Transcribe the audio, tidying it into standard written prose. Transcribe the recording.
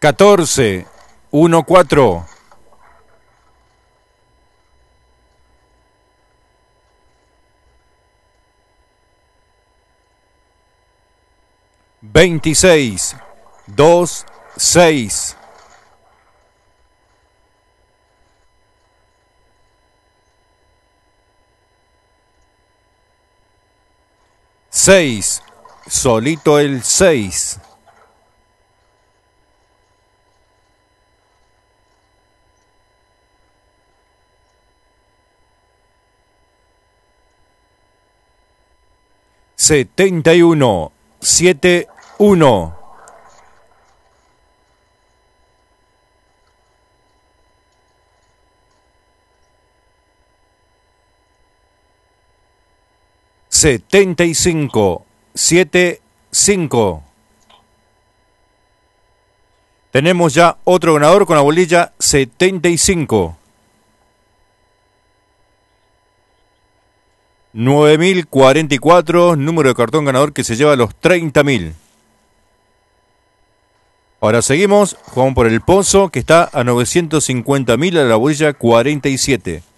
14, 14. 26, 2, 6. 6, solito el 6. 71, 7, 1. 75, 7, 5. Tenemos ya otro ganador con la bolilla 75. 9044, número de cartón ganador que se lleva los 30.000. Ahora seguimos, jugamos por el pozo que está a 950.000 a la bolilla 47.